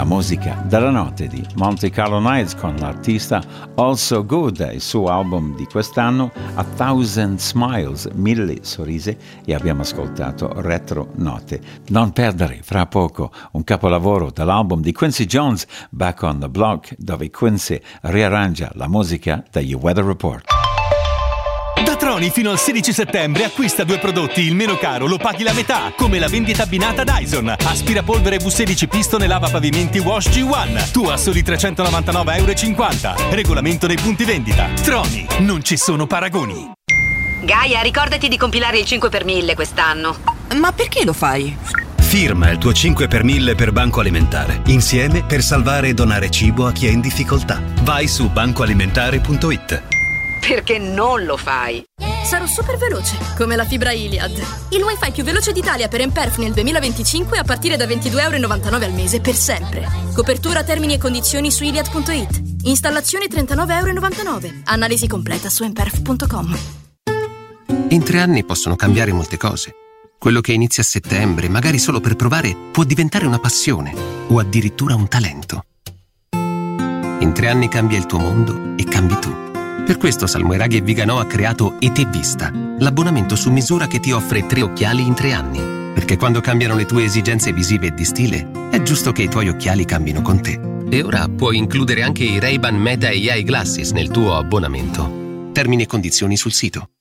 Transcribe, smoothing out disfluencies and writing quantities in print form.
musica della notte di Monte Carlo Nights con l'artista Also Good, il suo album di quest'anno A Thousand Smiles, 1000 sorrisi, e abbiamo ascoltato Retro Note. Non perdere fra poco un capolavoro dall'album di Quincy Jones, Back on the Block, dove Quincy riarrangia la musica degli Weather Report. Da Troni fino al 16 settembre acquista 2 prodotti, il meno caro lo paghi la metà, come la vendita abbinata Dyson, aspirapolvere V16 Piston e lava pavimenti Wash G1, tu a soli €399,50. Regolamento nei punti vendita. Troni, non ci sono paragoni. Gaia, ricordati di compilare il 5 per 1000 quest'anno. Ma perché lo fai? Firma il tuo 5 per 1000 per Banco Alimentare. Insieme per salvare e donare cibo a chi è in difficoltà. Vai su bancoalimentare.it. Perché non lo fai? Sarò super veloce, come la fibra Iliad. Il wifi più veloce d'Italia per Emperf nel 2025 a partire da €22,99 al mese per sempre. Copertura, termini e condizioni su iliad.it. Installazione €39,99. Analisi completa su emperf.com. In 3 anni possono cambiare molte cose. Quello che inizia a settembre, magari solo per provare, può diventare una passione o addirittura un talento. In 3 anni cambia il tuo mondo e cambi tu. Per questo Salmoiraghi e Viganò ha creato ET Vista, l'abbonamento su misura che ti offre 3 occhiali in 3 anni. Perché quando cambiano le tue esigenze visive e di stile, è giusto che i tuoi occhiali cambino con te. E ora puoi includere anche i Ray-Ban Meta AI Glasses nel tuo abbonamento. Termini e condizioni sul sito.